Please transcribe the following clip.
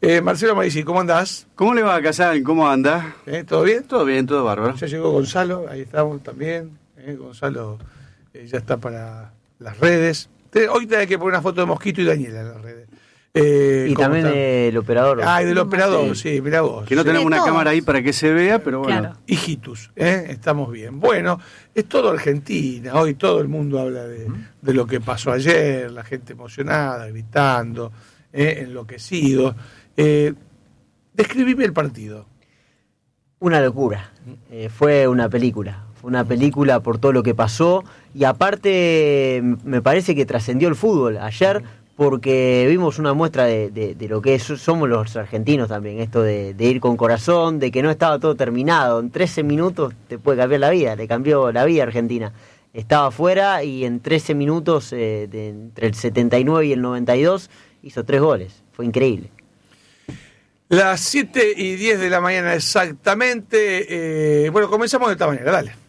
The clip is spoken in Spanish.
Marcelo Maurici, ¿cómo andás? ¿Cómo le va, Casal? ¿Cómo anda? ¿Todo bien? Todo bien, todo bárbaro. Ya llegó Gonzalo, ahí estamos también. Gonzalo ya está para las redes. Hoy te hay que poner una foto de Mosquito y Daniela en las redes. Y también del operador. Ah, y del operador, sí, mirá vos. Que no tenemos una cámara ahí para que se vea, pero bueno. Claro. Hijitus, estamos bien. Bueno, es todo Argentina, hoy todo el mundo habla de lo que pasó ayer, la gente emocionada, gritando, enloquecido. Describime el partido. Una locura. Fue una película por todo lo que pasó, y aparte me parece que trascendió el fútbol ayer, porque vimos una muestra de lo que somos los argentinos también, esto de ir con corazón, de que no estaba todo terminado. En 13 minutos te puede cambiar la vida, le cambió la vida a Argentina. Estaba afuera y en 13 minutos, entre el 79 y el 92, hizo 3 goles. Fue increíble. Las 7:10 de la mañana exactamente. Bueno, comenzamos de esta manera, dale.